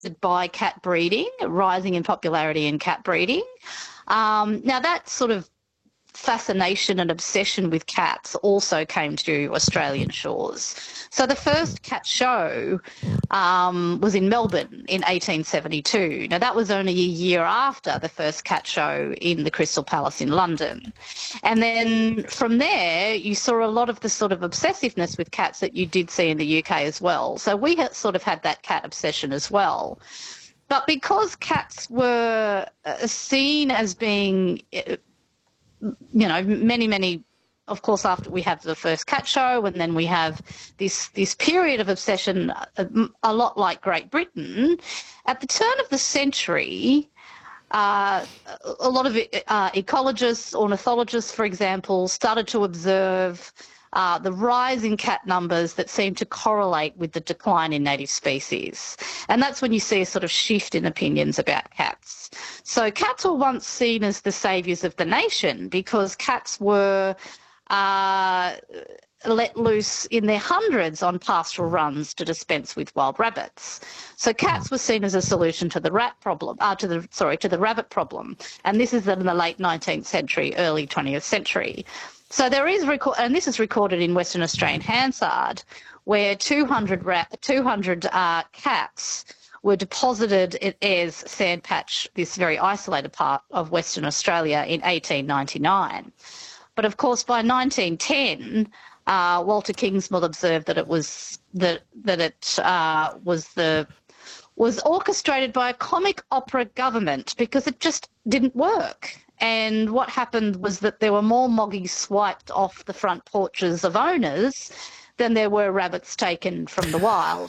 by cat breeding, rising in popularity in cat breeding. Now, that sort of fascination and obsession with cats also came to Australian shores. So the first cat show was in Melbourne in 1872. Now, that was only a year after the first cat show in the Crystal Palace in London. And then from there, you saw a lot of the sort of obsessiveness with cats that you did see in the UK as well. So we had sort of had that cat obsession as well. But because cats were seen as being many, of course, after we have the first cat show, and then we have this period of obsession, a lot like Great Britain. At the turn of the century, a lot of ecologists, ornithologists, for example, started to observe the rise in cat numbers that seemed to correlate with the decline in native species. And that's when you see a sort of shift in opinions about cats. So cats were once seen as the saviours of the nation because cats were let loose in their hundreds on pastoral runs to dispense with wild rabbits. So cats were seen as a solution to the rat problem, to the rabbit problem. And this is in the late 19th century, early 20th century. So there is and this is recorded in Western Australian Hansard, where 200 cats were deposited at Ayers Sandpatch, this very isolated part of Western Australia, in 1899. But of course, by 1910, Walter Kingsmill observed that it was was orchestrated by a comic opera government because it just didn't work. And what happened was that there were more moggies swiped off the front porches of owners than there were rabbits taken from the wild.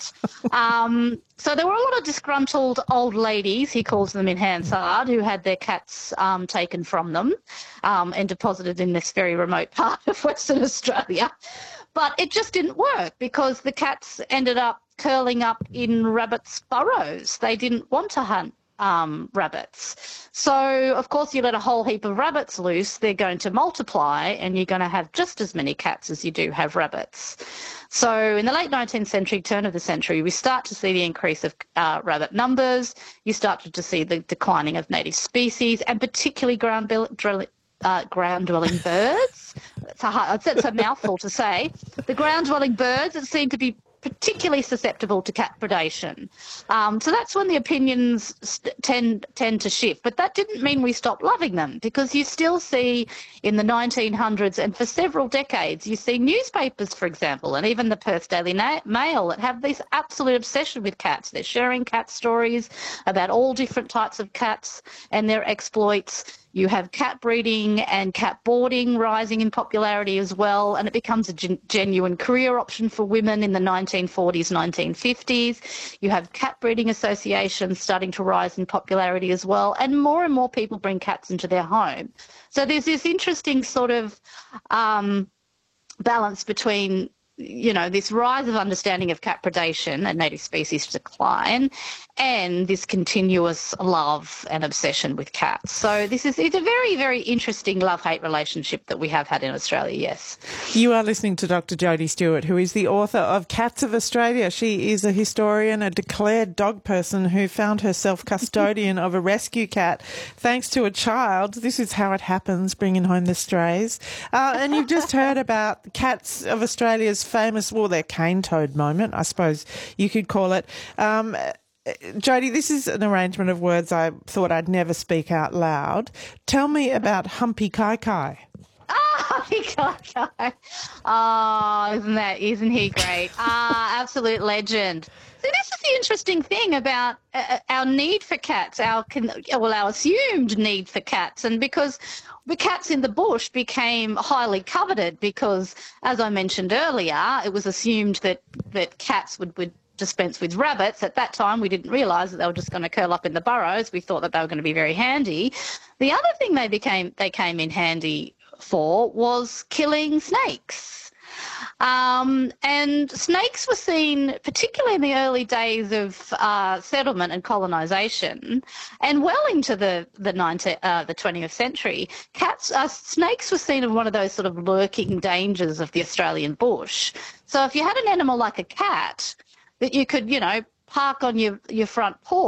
So there were a lot of disgruntled old ladies, he calls them in Hansard, who had their cats taken from them and deposited in this very remote part of Western Australia. But it just didn't work because the cats ended up curling up in rabbits' burrows. They didn't want to hunt rabbits. So, of course, you let a whole heap of rabbits loose, they're going to multiply and you're going to have just as many cats as you do have rabbits. So in the late 19th century, turn of the century, we start to see the increase of rabbit numbers. You start to see the declining of native species and particularly ground-dwelling birds. It's a mouthful to say. The ground-dwelling birds that seem to be particularly susceptible to cat predation. So that's when the opinions tend to shift. But that didn't mean we stopped loving them, because you still see in the 1900s and for several decades, you see newspapers, for example, and even the Perth Daily Mail that have this absolute obsession with cats. They're sharing cat stories about all different types of cats and their exploits. You have cat breeding and cat boarding rising in popularity as well, and it becomes a genuine career option for women in the 1940s, 1950s. You have cat breeding associations starting to rise in popularity as well, and more people bring cats into their home. So there's this interesting sort of balance between this rise of understanding of cat predation and native species decline and this continuous love and obsession with cats. So it's a very, very interesting love-hate relationship that we have had in Australia, yes. You are listening to Dr. Jodie Stewart, who is the author of Cats of Australia. She is a historian, a declared dog person who found herself custodian of a rescue cat thanks to a child. This is how it happens, bringing home the strays. And you've just heard about Cats of Australia's famous, their cane toad moment, I suppose you could call it. Jodie, this is an arrangement of words I thought I'd never speak out loud. Tell me about Humpy Kai Kai. Humpy Kai Kai. Oh, isn't he great? Absolute legend. So this is the interesting thing about our need for cats, our assumed need for cats, and because the cats in the bush became highly coveted because, as I mentioned earlier, it was assumed that cats would dispense with rabbits. At that time, we didn't realise that they were just going to curl up in the burrows. We thought that they were going to be very handy. The other thing they came in handy for was killing snakes. And snakes were seen, particularly in the early days of settlement and colonisation, and well into the 20th century, snakes were seen as one of those sort of lurking dangers of the Australian bush. So if you had an animal like a cat that you could, park on your front porch,